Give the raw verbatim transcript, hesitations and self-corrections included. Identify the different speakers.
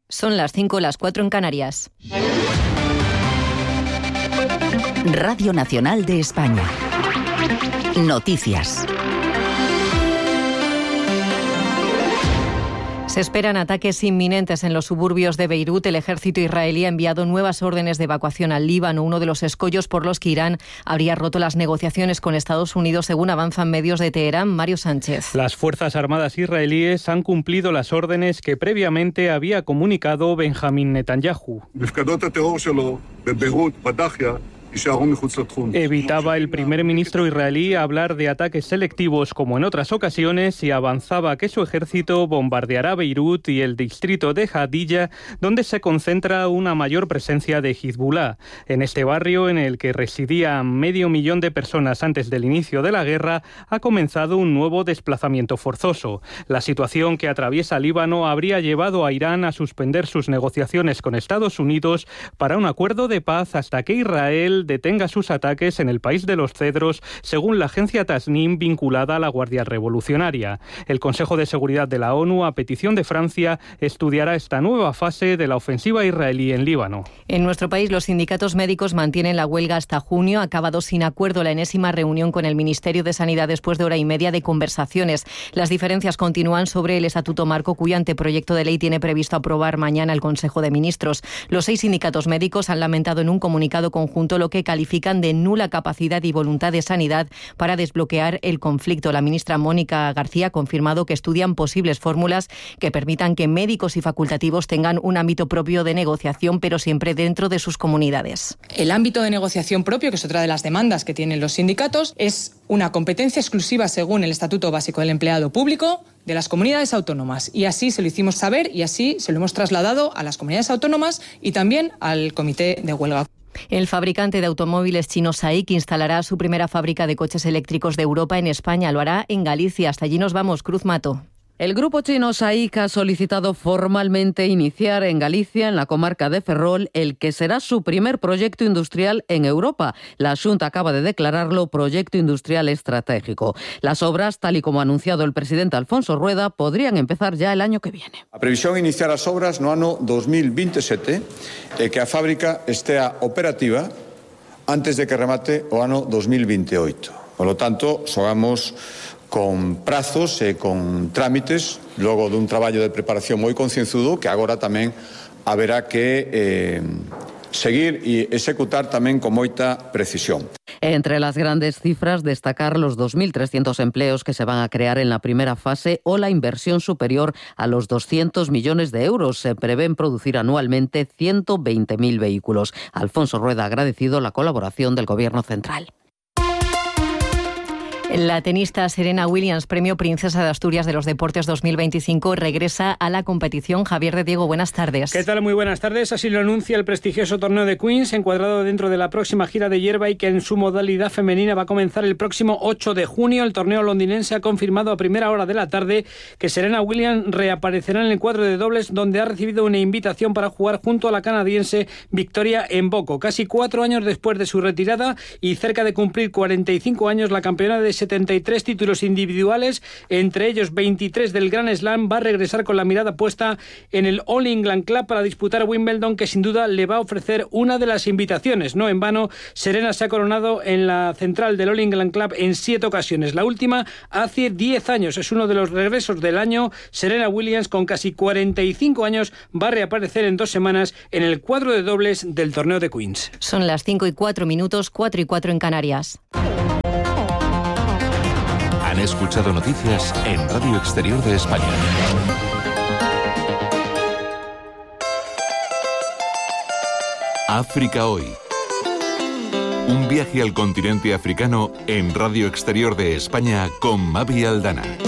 Speaker 1: Son las cinco, las cuatro en Canarias.
Speaker 2: Radio Nacional de España. Noticias.
Speaker 1: Se esperan ataques inminentes en los suburbios de Beirut. El ejército israelí ha enviado nuevas órdenes de evacuación al Líbano, uno de los escollos por los que Irán habría roto las negociaciones con Estados Unidos, según avanzan medios de Teherán. Mario Sánchez.
Speaker 3: Las Fuerzas Armadas israelíes han cumplido las órdenes que previamente había comunicado Benjamín Netanyahu. Evitaba el primer ministro israelí hablar de ataques selectivos como en otras ocasiones y avanzaba que su ejército bombardeará Beirut y el distrito de Hadilla, donde se concentra una mayor presencia de Hezbollah. En este barrio, en el que residían medio millón de personas antes del inicio de la guerra, ha comenzado un nuevo desplazamiento forzoso. La situación que atraviesa Líbano habría llevado a Irán a suspender sus negociaciones con Estados Unidos para un acuerdo de paz hasta que Israel detenga sus ataques en el país de los cedros, según la agencia Tasnim vinculada a la Guardia Revolucionaria. El Consejo de Seguridad de la ONU, a petición de Francia, estudiará esta nueva fase de la ofensiva israelí en Líbano.
Speaker 1: En nuestro país, los sindicatos médicos mantienen la huelga hasta junio. Ha acabado sin acuerdo la enésima reunión con el Ministerio de Sanidad después de hora y media de conversaciones. Las diferencias continúan sobre el Estatuto Marco, cuyo anteproyecto de ley tiene previsto aprobar mañana el Consejo de Ministros. Los seis sindicatos médicos han lamentado en un comunicado conjunto lo que califican de nula capacidad y voluntad de Sanidad para desbloquear el conflicto. La ministra Mónica García ha confirmado que estudian posibles fórmulas que permitan que médicos y facultativos tengan un ámbito propio de negociación, pero siempre dentro de sus comunidades.
Speaker 4: El ámbito de negociación propio, que es otra de las demandas que tienen los sindicatos, es una competencia exclusiva según el Estatuto Básico del Empleado Público de las comunidades autónomas. Y así se lo hicimos saber y así se lo hemos trasladado a las comunidades autónomas y también al Comité de Huelga.
Speaker 1: El fabricante de automóviles chino SAIC instalará su primera fábrica de coches eléctricos de Europa en España. Lo hará en Galicia. Hasta allí nos vamos. Cruz Mato.
Speaker 5: El grupo chino SAIC ha solicitado formalmente iniciar en Galicia, en la comarca de Ferrol, el que será su primer proyecto industrial en Europa. La Xunta acaba de declararlo proyecto industrial estratégico. Las obras, tal y como ha anunciado el presidente Alfonso Rueda, podrían empezar ya el año que viene.
Speaker 6: A previsión é iniciar as obras no ano dos mil veintisiete e que a fábrica estea operativa antes de que remate o ano dos mil veintiocho. Por lo tanto, xogamos con prazos e con trámites, logo dun traballo de preparación moi concienzudo que agora tamén haberá que eh, seguir e executar tamén con moita precisión.
Speaker 5: Entre las grandes cifras, destacar los dos mil trescientos empleos que se van a crear en la primera fase o la inversión superior a los doscientos millones de euros. Se prevén producir anualmente ciento veinte mil vehículos. Alfonso Rueda ha agradecido la colaboración del Gobierno central.
Speaker 1: La tenista Serena Williams, premio Princesa de Asturias de los Deportes dos mil veinticinco, regresa a la competición. Javier de Diego, buenas tardes.
Speaker 7: ¿Qué tal? Muy buenas tardes. Así lo anuncia el prestigioso torneo de Queens, encuadrado dentro de la próxima gira de hierba y que en su modalidad femenina va a comenzar el próximo ocho de junio. El torneo londinense ha confirmado a primera hora de la tarde que Serena Williams reaparecerá en el cuadro de dobles, donde ha recibido una invitación para jugar junto a la canadiense Victoria Mboko. Casi cuatro años después de su retirada y cerca de cumplir cuarenta y cinco años, la campeona de setenta y tres títulos individuales, entre ellos veintitrés del Grand Slam, va a regresar con la mirada puesta en el All England Club para disputar Wimbledon, que sin duda le va a ofrecer una de las invitaciones. No en vano, Serena se ha coronado en la central del All England Club en siete ocasiones. La última hace diez años. Es uno de los regresos del año. Serena Williams, con casi cuarenta y cinco años, va a reaparecer en dos semanas en el cuadro de dobles del torneo de Queens.
Speaker 1: Son las cinco y cuatro minutos, cuatro y cuatro en Canarias.
Speaker 8: Han escuchado noticias en Radio Exterior de España. África Hoy. Un viaje al continente africano en Radio Exterior de España con Mavi Aldana.